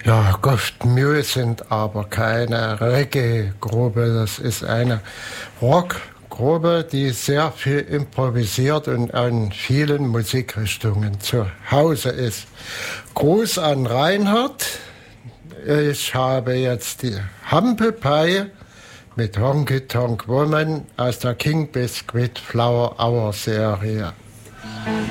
Ja, Goft Mule sind aber keine Reggae-Gruppe. Das ist eine Rockgruppe, die sehr viel improvisiert und an vielen Musikrichtungen zu Hause ist. Gruß an Reinhard. Ich habe jetzt die Humble Pie mit Honky Tonk Woman aus der King Biscuit Flower Hour Serie.